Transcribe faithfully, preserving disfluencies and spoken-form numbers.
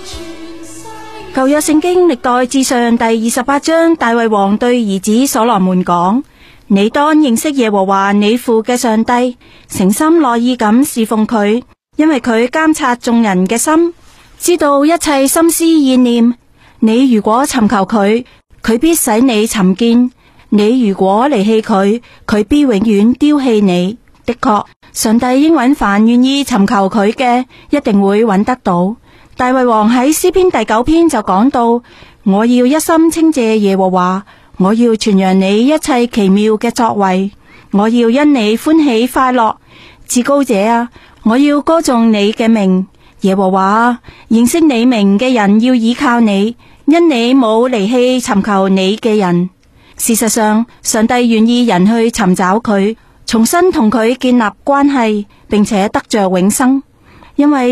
舊約聖經歷代志上第二十八章，大衛王對兒子所羅門講：你當認識耶和華你父嘅上帝，誠心樂意咁侍奉佢，因為佢監察眾人嘅心，知道一切心思意念。你如果尋求佢，佢必使你尋見；你如果離棄佢，佢必永遠丟棄你。的確，上帝應允凡願意尋求佢嘅，一定會揾得到。大衛王喺詩篇第九篇就講到：我要一心稱謝耶和華，我要傳揚你一切奇妙嘅作為，我要因你歡喜快樂。至高者啊，我要歌頌你嘅名。耶和華啊，認識你名嘅人要倚靠你，因你冇離棄尋求你嘅人。事實上，上帝願意人去尋找佢，重新同佢建立關係，並且得着永生，因為